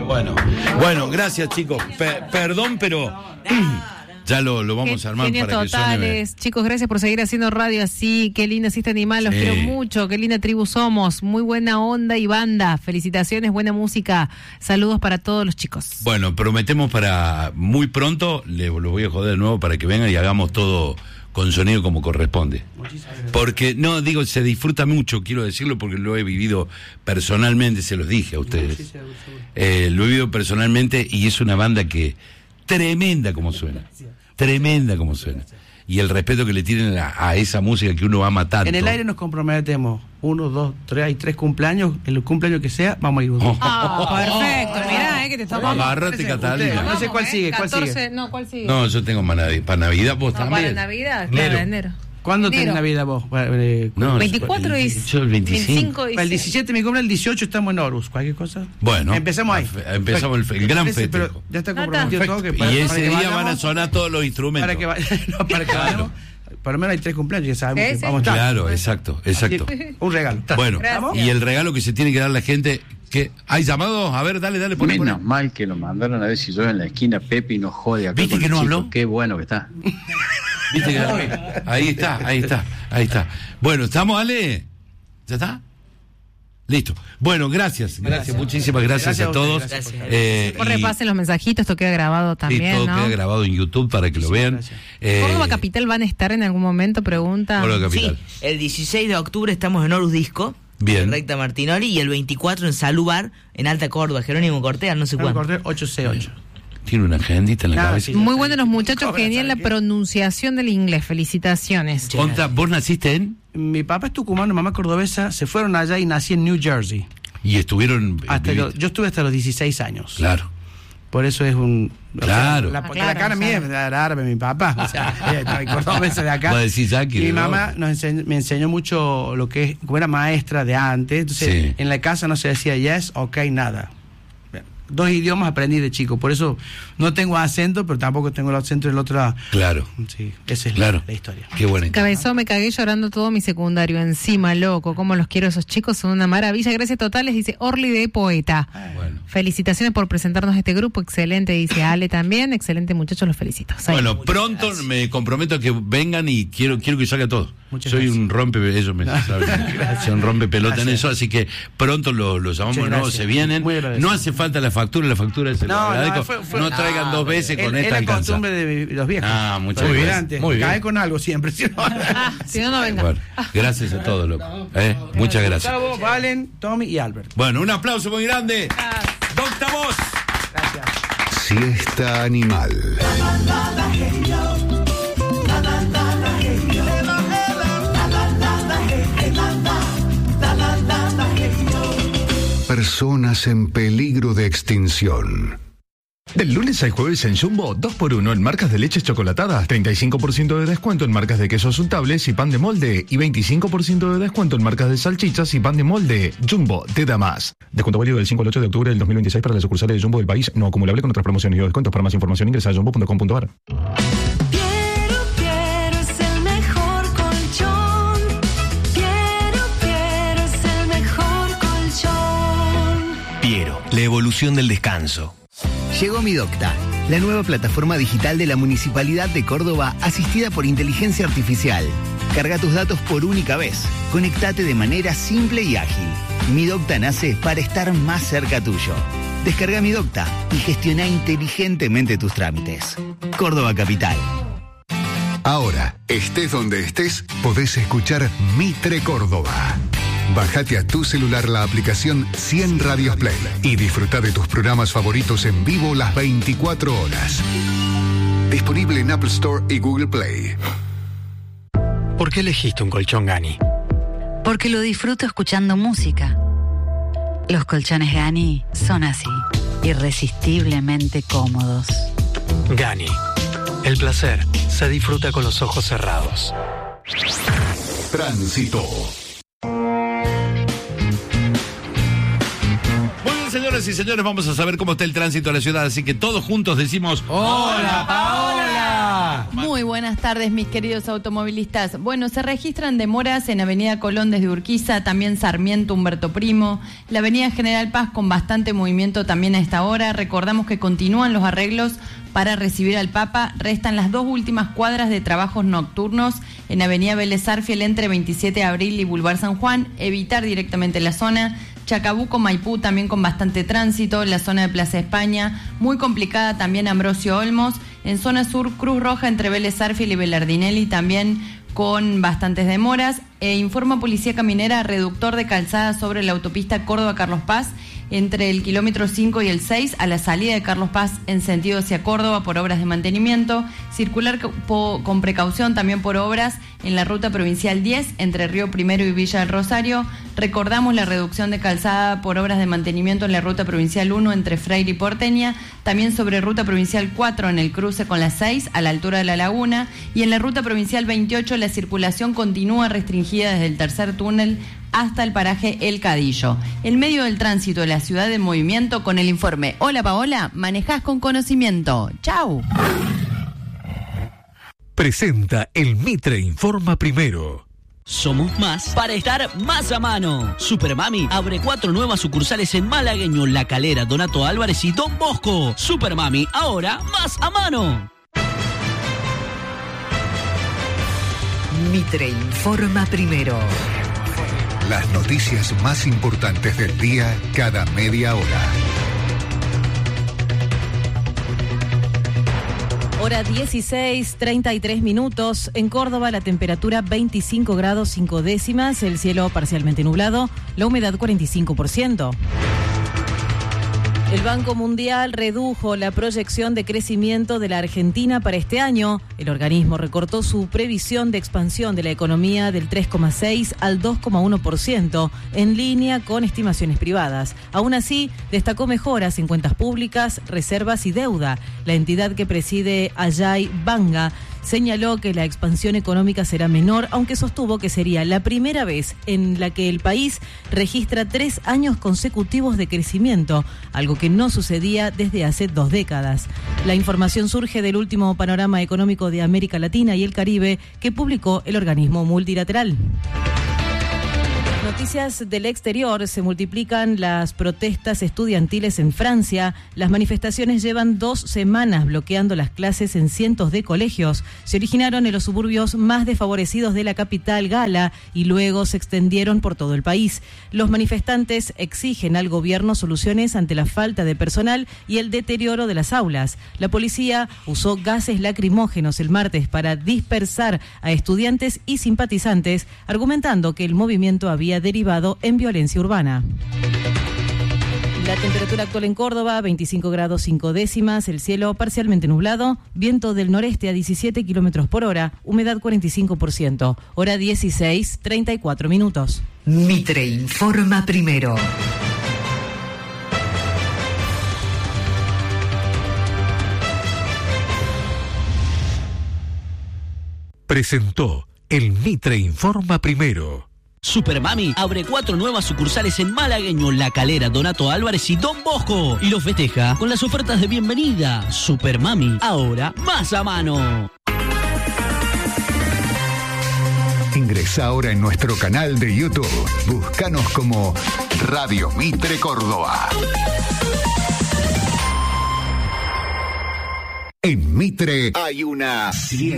Bueno, gracias, chicos. Perdón, pero ya lo vamos a armar Genios para totales. que suene. Chicos, gracias por seguir haciendo radio así. Qué lindo Existe Animal, los quiero mucho. Qué linda tribu somos. Muy buena onda y banda. Felicitaciones, buena música. Saludos para todos los chicos. Bueno, prometemos para muy pronto, los voy a joder de nuevo para que vengan y hagamos todo con sonido como corresponde. Porque, se disfruta mucho, quiero decirlo porque lo he vivido personalmente, se los dije a ustedes. Lo he vivido personalmente y es una banda que tremenda como suena. Y el respeto que le tienen a esa música que uno ama tanto. En el aire nos comprometemos. 1, 2, 3, hay 3 cumpleaños. En el cumpleaños que sea, vamos a ir. Perfecto, mirá, que te estamos... Agárrate, Catalina. No sé cuál sigue, 14, no, ¿cuál sigue? No, yo tengo para Navidad, vos también. Para Navidad, claro, enero. ¿Cuándo tenés Navidad vos? No, 24 y... Yo el 25. El 17 mi cumple, el 18 estamos en Horus. ¿Cualquier cosa? Bueno. Empezamos ahí. Empezamos el gran festejo. Pero ya está comprometido todo. Y ese día van a sonar todos los instrumentos. Para que vayamos. Por lo menos hay 3 cumpleaños, ya sabemos que vamos a estar. Claro, exacto. Un regalo. Bueno, y el regalo que se tiene que dar la gente... ¿Hay llamados? A ver, dale, poné. Menos mal que lo mandaron a ver si yo en la esquina Pepe y no jode acá. ¿Viste que no habló? Qué bueno que está. ¿Viste que ahí está. Bueno, ¿estamos, Ale? ¿Ya está? Listo. Bueno, gracias. Muchísimas gracias a todos. Repasen los mensajitos, esto queda grabado también, todo ¿no? queda grabado en YouTube para que lo vean. ¿Córdoba Capital van a estar en algún momento? Pregunta. Córdoba Capital. Sí, el 16 de octubre estamos en Horus Disco. Bien. Recta Martinoli, y el 24 en Salud Bar, en Alta Córdoba, Jerónimo Cortea, no sé cuándo. Cortea 8C8. Tiene una agendita en la cabeza. Muy buenos los muchachos, genial la pronunciación del inglés, felicitaciones. ¿Vos naciste en? Mi papá es tucumano, mamá cordobesa, se fueron allá y nací en New Jersey. Y estuvieron... Yo estuve hasta los 16 años. Claro. Por eso es un... Claro. Porque la cara mía era árabe, mi papá. O sea, cordobesa de acá. Mi mamá me enseñó mucho lo que es, como era maestra de antes. Entonces, en la casa no se decía yes, ok, nada. 2 idiomas aprendí de chico, por eso no tengo acento, pero tampoco tengo el acento del otro lado. Claro. Sí, esa es la historia. Qué buena. Cabezón, me cagué llorando todo mi secundario encima, loco. Cómo los quiero esos chicos, son una maravilla. Gracias totales, dice Orly de Poeta. Bueno. Felicitaciones por presentarnos a este grupo, excelente, dice Ale también. Excelente, muchachos, los felicito. Bueno, pronto me comprometo a que vengan y quiero que salga todo. Soy un un rompe pelota en eso, así que pronto los llamamos nuevos, se vienen. No hace falta la factura es el no traigan 2 veces con esta alcanza. Es la costumbre de los viejos. Muchas gracias. Muy bien. Cae con algo siempre. Si no venga. Bueno, gracias a todos, loco. Muchas gracias. Gustavo, Valen, Tommy y Albert. Bueno, un aplauso muy grande. Docta Voz. Gracias. Siesta Animal. Personas en peligro de extinción. Del lunes al jueves en Jumbo, 2x1 en marcas de leches chocolatadas, 35% de descuento en marcas de quesos untables y pan de molde, y 25% de descuento en marcas de salchichas y pan de molde. Jumbo, te da más. Descuento válido del 5 al 8 de octubre del 2026 para las sucursales de Jumbo del país, no acumulable con otras promociones y descuentos. Para más información ingresa a jumbo.com.ar. Piero, la evolución del descanso. Llegó Mi Docta, la nueva plataforma digital de la Municipalidad de Córdoba asistida por inteligencia artificial. Carga tus datos por única vez. Conectate de manera simple y ágil. Mi Docta nace para estar más cerca tuyo. Descarga Mi Docta y gestiona inteligentemente tus trámites. Córdoba Capital. Ahora, estés donde estés, podés escuchar Mitre Córdoba. Bájate a tu celular la aplicación 100 Radios Play y disfruta de tus programas favoritos en vivo las 24 horas. Disponible en Apple Store y Google Play. ¿Por qué elegiste un colchón Gani? Porque lo disfruto escuchando música. Los colchones Gani son así, irresistiblemente cómodos. Gani. El placer se disfruta con los ojos cerrados. Tránsito. Señoras y señores, vamos a saber cómo está el tránsito de la ciudad, así que todos juntos decimos ¡Hola, Paola! Hola. Muy buenas tardes, mis queridos automovilistas. Bueno, se registran demoras en Avenida Colón desde Urquiza, también Sarmiento, Humberto Primo, la Avenida General Paz con bastante movimiento también a esta hora. Recordamos que continúan los arreglos para recibir al Papa. Restan las 2 últimas cuadras de trabajos nocturnos en Avenida Vélez Sarsfield entre 27 de abril y Boulevard San Juan. Evitar directamente la zona. Chacabuco, Maipú también con bastante tránsito. La zona de Plaza España, muy complicada también Ambrosio Olmos. En zona sur, Cruz Roja entre Vélez Sarsfield y Belardinelli también con bastantes demoras. Informa Policía Caminera, reductor de calzada sobre la autopista Córdoba-Carlos Paz entre el kilómetro 5 y el 6 a la salida de Carlos Paz en sentido hacia Córdoba por obras de mantenimiento. Circular con precaución también por obras en la ruta provincial 10 entre Río Primero y Villa del Rosario. Recordamos la reducción de calzada por obras de mantenimiento en la ruta provincial 1 entre Freire y Porteña, también sobre ruta provincial 4 en el cruce con la 6 a la altura de la Laguna, y en la ruta provincial 28 la circulación continúa restringida desde el tercer túnel hasta el paraje El Cadillo. En medio del tránsito de la ciudad en movimiento, con el informe Hola Paola, manejás con conocimiento. ¡Chau! Presenta el Mitre Informa Primero. Somos más para estar más a mano. Supermami abre 4 nuevas sucursales en Malagueño, La Calera, Donato Álvarez y Don Bosco. Supermami, ahora más a mano. Mitre Informa Primero. Las noticias más importantes del día cada media hora. Hora 16:33 minutos. En Córdoba la temperatura 25 grados 5 décimas, el cielo parcialmente nublado, la humedad 45%. El Banco Mundial redujo la proyección de crecimiento de la Argentina para este año. El organismo recortó su previsión de expansión de la economía del 3,6 al 2,1%, en línea con estimaciones privadas. Aún así, destacó mejoras en cuentas públicas, reservas y deuda. La entidad que preside Ajay Banga señaló que la expansión económica será menor, aunque sostuvo que sería la primera vez en la que el país registra 3 años consecutivos de crecimiento, algo que no sucedía desde hace 2 décadas. La información surge del último panorama económico de América Latina y el Caribe que publicó el organismo multilateral. Noticias del exterior. Se multiplican las protestas estudiantiles en Francia. Las manifestaciones llevan 2 semanas bloqueando las clases en cientos de colegios. Se originaron en los suburbios más desfavorecidos de la capital Gala y luego se extendieron por todo el país. Los manifestantes exigen al gobierno soluciones ante la falta de personal y el deterioro de las aulas. La policía usó gases lacrimógenos el martes para dispersar a estudiantes y simpatizantes, argumentando que el movimiento había derivado en violencia urbana. La temperatura actual en Córdoba, 25 grados 5 décimas, el cielo parcialmente nublado, viento del noreste a 17 kilómetros por hora, humedad 45%, hora 16:34 minutos. Mitre Informa Primero. Presentó el Mitre Informa Primero. Supermami abre 4 nuevas sucursales en Malagueño, La Calera, Donato Álvarez y Don Bosco. Y los festeja con las ofertas de bienvenida. Supermami, ahora más a mano. Ingresa ahora en nuestro canal de YouTube. Búscanos como Radio Mitre Córdoba. En Mitre hay una